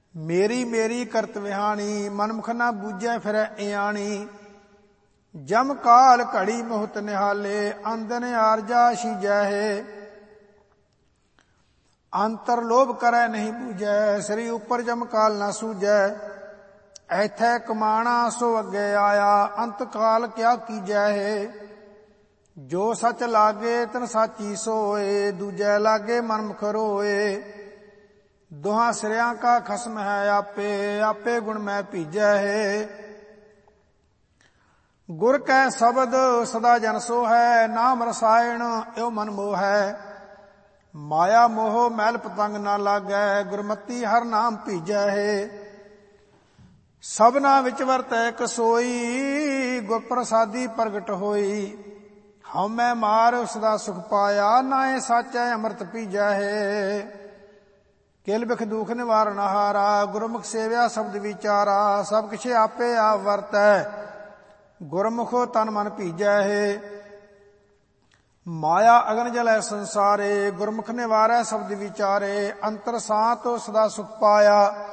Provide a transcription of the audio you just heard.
ਮੇਰੀ ਮੇਰੀ ਕਰਤ ਵਿਹਾਣੀ, ਮਨਮੁਖ ਨਾ ਬੂਝੈ ਫਿਰੈ ਇਆਣੀ। ਜਮ ਕਾਲ ਘੜੀ ਮੁਹਤ ਨਿਹਾਲੇ, ਅੰਦਨ ਆਰਜਾ ਸੀਜੈ ਹੈ। ਅੰਤਰ ਲੋਭ ਕਰੈ ਨਹੀਂ ਬੂਝੈ, ਸ੍ਰੀ ਉਪਰ ਜਮ ਕਾਲ ਨਾ ਸੂਝੈ। ਐਥੈ ਕਮਾਣਾ ਸੋ ਅੱਗੇ ਆਇਆ, ਅੰਤ ਕਾਲ ਕਿਆ ਕੀਜੈ ਹੈ। ਜੋ ਸਚ ਲਾਗੇ ਤਨ ਸਾਚੀ ਸੋਏ, ਦੂਜੈ ਲਾਗੇ ਮਨਮੁਖ ਰੋਏ। ਦੋਹਾਂ ਸਿਰਿਆਂ ਕਾ ਖਸਮ ਹੈ ਆਪੇ, ਆਪੇ ਗੁਣ ਮੈਂ ਭੀਜੈ ਹੈ। ਗੁਰ ਕੈ ਸ਼ਬਦ ਸਦਾ ਜਨ ਸੋ ਹੈ, ਨਾਮ ਰਸਾਇਣ ਇਉ ਮਨ ਮੋਹ ਹੈ। ਮਾਇਆ ਮੋਹ ਮੈਲ ਪਤੰਗ ਨਾ ਲਾਗੈ, ਗੁਰਮਤੀ ਹਰ ਨਾਮ ਭੀਜੈ ਹੈ। ਸਭਨਾ ਵਿੱਚ ਵਰਤੈ ਇਕ ਸੋਈ, ਗੁਰ ਪ੍ਰਸਾਦੀ ਪ੍ਰਗਟ ਹੋਈ। ਹਉਮੈ ਮਾਰ ਸਦਾ ਸੁਖ ਪਾਇਆ, ਨਾਏ ਸਾਚੈ ਅੰਮ੍ਰਿਤ ਪੀਜੈ ਹੈ। ਕਿਲ ਬਿਖ ਦੁਖ ਨਿਵਾਰਨ ਹਾਰਾ, ਗੁਰਮੁਖ ਸੇਵਿਆ ਸ਼ਬਦ ਵਿਚਾਰਾ। ਸਭ ਕਿਛ ਆਪੇ ਆਪ ਵਰਤੈ, ਗੁਰਮੁਖੋ ਤਨ ਮਨ ਭੀਜੈ ਹੈ। ਮਾਇਆ ਅਗਨ ਜਲੈ ਸੰਸਾਰੇ, ਗੁਰਮੁਖ ਨਿਵਾਰੈ ਸ਼ਬਦ ਵਿਚਾਰੇ। ਅੰਤਰ ਸਾਤ ਸਦਾ ਸੁਖ ਪਾਇਆ,